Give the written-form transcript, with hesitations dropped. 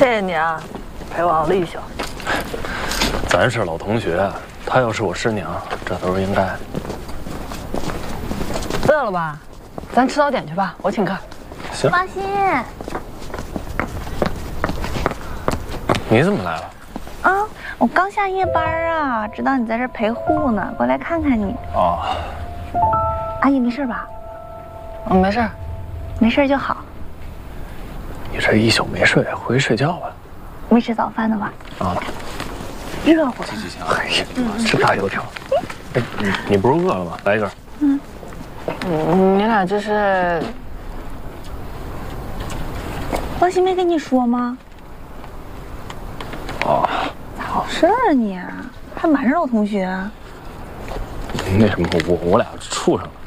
谢谢你啊，陪我熬了一宿。 咱是老同学，她要是我师娘，这都是应该。 饿了吧？咱吃早点去吧，我请客。 行。 放心。 你怎么来了？ 啊，我刚下夜班啊，知道你在这陪护呢，过来看看你。 哦。 阿姨没事吧？ 没事， 没事就好。 你这一宿没睡，回去睡觉吧。 没吃早饭的吧？ 啊。 热乎。 行行行，哎呀，吃大油条。哎，你不是饿了吗？来一根。 你俩这是？ 王鑫没跟你说吗？ 哦。 咋回事啊你？还瞒着老同学？ 那什么，我俩处上了。